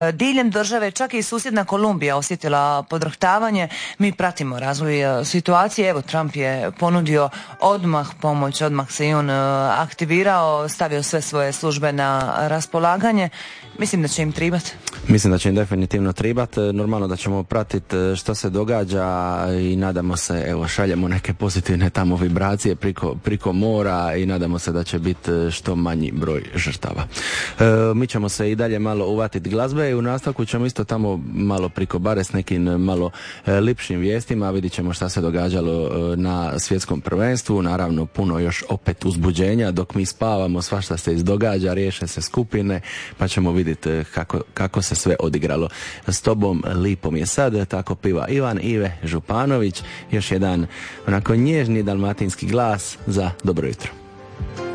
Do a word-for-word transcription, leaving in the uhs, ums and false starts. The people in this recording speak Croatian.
diljem države, čak i susjedna Kolumbija osjetila podrhtavanje. Mi pratimo razvoj situacije. Evo, Trump je ponudio odmah pomoć, odmah se i on aktivirao, stavio sve svoje službe na raspolaganje. Mislim da će im tribati. Mislim da će im definitivno tribati. Normalno da ćemo pratiti što se događa i nadamo se, evo, šaljemo neke pozitivne tamo vibracije priko, priko mora i nadamo se da će biti što manji broj žrtava. E, mi ćemo se i dalje malo uvatiti glazbe i u nastavku ćemo isto tamo malo priko bare s nekim malo e, lipšim vijestima. Vidit ćemo šta se događalo e, na svjetskom prvenstvu. Naravno puno još opet uzbuđenja dok mi spavamo, svašta se izdogađa, riješe se skupine, pa ćemo vidjeti kako, kako se sve odigralo. S tobom lipo mi je sad, tako piva Ivan Ive Županović, još jedan onako nježni dalmatinski glas za dobro jutro.